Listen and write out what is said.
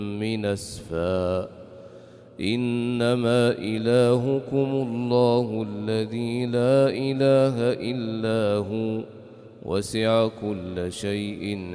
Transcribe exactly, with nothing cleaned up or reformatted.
من أسفا إنما إلهكم الله الذي لا إله إلا هو وسع كل شيء